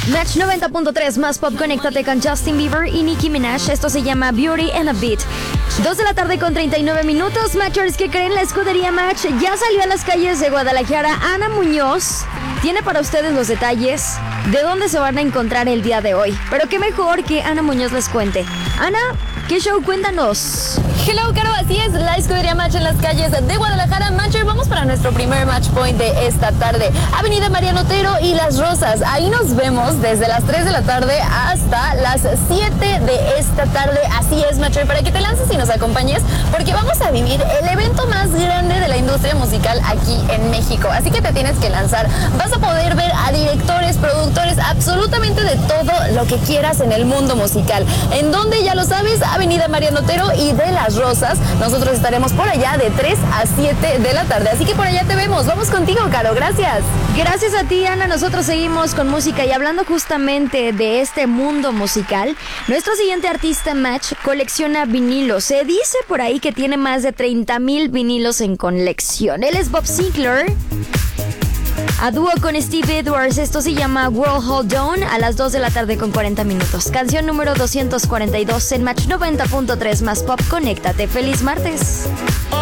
Match 90.3 más pop, conéctate con Justin Bieber y Nicki Minaj. Esto se llama Beauty and a Beat. 2 de la tarde con 39 minutos. Matchers, ¿qué creen? La escudería Match ya salió a las calles de Guadalajara. Ana Muñoz tiene para ustedes los detalles de dónde se van a encontrar el día de hoy. Pero qué mejor que Ana Muñoz les cuente. Ana, ¿qué show? Cuéntanos. Hello, Caro, así es, la escudería Match en las calles de Guadalajara. Matcher, vamos para nuestro primer match point de esta tarde. Avenida Mariano Otero y Las Rosas. Ahí nos vemos desde las 3 de la tarde hasta las 7 de esta tarde. Así es, Matcher, para que te lances y nos acompañes, porque vamos a vivir el evento más grande de la industria musical aquí en México. Así que te tienes que lanzar. Vas a poder ver a directores, productores, absolutamente de todo lo que quieras en el mundo musical. ¿En donde? Ya lo sabes, Avenida Mariano Otero y de Las Rosas. Nosotros estaremos por allá de 3 a 7 de la tarde, así que por allá te vemos. Vamos contigo, Caro, gracias. Gracias a ti, Ana. Nosotros seguimos con música y hablando justamente de este mundo musical. Nuestro siguiente artista Match colecciona vinilos. Se dice por ahí que tiene más de 30,000 vinilos en colección. Él es Bob Sinclair, a dúo con Steve Edwards. Esto se llama World Hold On, a las 2 de la tarde con 40 minutos. Canción número 242 en Match 90.3 más pop. Conéctate. Feliz martes.